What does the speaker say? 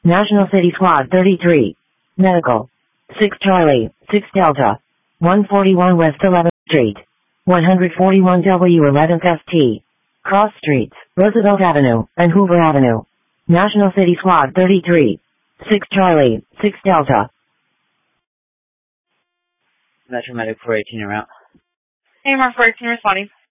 National City Squad 33. Medical. 6 Charlie, 6 Delta. 141 West 11th Street. 141 W 11th ST. Cross Streets, Roosevelt Avenue, and Hoover Avenue. National City Squad 33. 6 Charlie, 6 Delta. Metro Medic 418 around. AMR 418 responding.